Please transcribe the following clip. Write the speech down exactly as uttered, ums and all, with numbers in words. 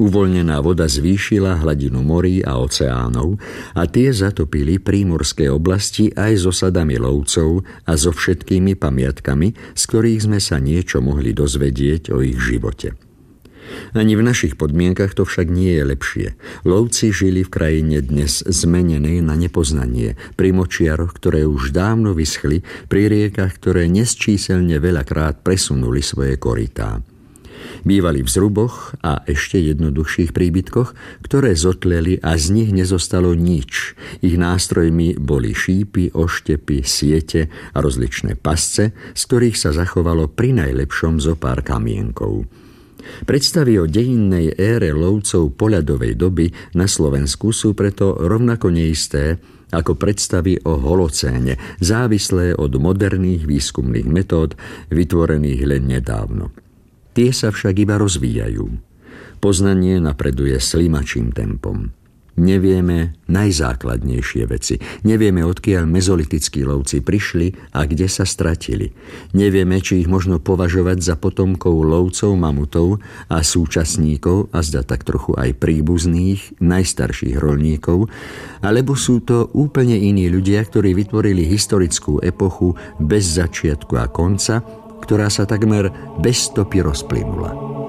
Uvoľnená voda zvýšila hladinu morí a oceánov a tie zatopili prímorské oblasti aj s osadami lovcov a so všetkými pamiatkami, z ktorých sme sa niečo mohli dozvedieť o ich živote. Ani v našich podmienkach to však nie je lepšie. Lovci žili v krajine dnes zmenenej na nepoznanie, pri močiaroch, ktoré už dávno vyschli, pri riekach, ktoré nesčíselne veľakrát presunuli svoje korytá. Bývali v zruboch a ešte jednoduchších príbytkoch, ktoré zotleli a z nich nezostalo nič. Ich nástrojmi boli šípy, oštepy, siete a rozličné pasce, z ktorých sa zachovalo pri najlepšom zo pár kamienkov. Predstavy o dejinnej ére lovcov poľadovej doby na Slovensku sú preto rovnako neisté ako predstavy o holocéne, závislé od moderných výskumných metód vytvorených len nedávno. Tie sa však iba rozvíjajú. Poznanie napreduje slimačím tempom. Nevieme najzákladnejšie veci. Nevieme, odkiaľ mezolitickí lovci prišli a kde sa stratili. Nevieme, či ich možno považovať za potomkov lovcov mamutov a súčasníkov, a zda tak trochu aj príbuzných, najstarších roľníkov, alebo sú to úplne iní ľudia, ktorí vytvorili historickú epochu bez začiatku a konca, ktorá sa takmer bez stopy rozplynula.